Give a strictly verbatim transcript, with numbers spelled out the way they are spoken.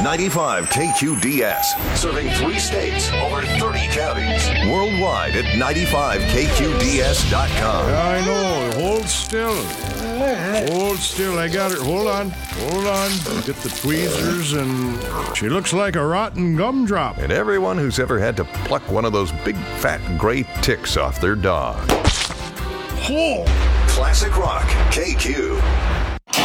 ninety-five K Q D S, serving three states, over thirty counties. Worldwide at ninety-five K Q D S dot com. Yeah, I know. Hold still. Hold still. I got her. Hold on. Hold on. Get the tweezers, and she looks like a rotten gumdrop. And everyone who's ever had to pluck one of those big fat gray ticks off their dog. Oh. Classic Rock K Q.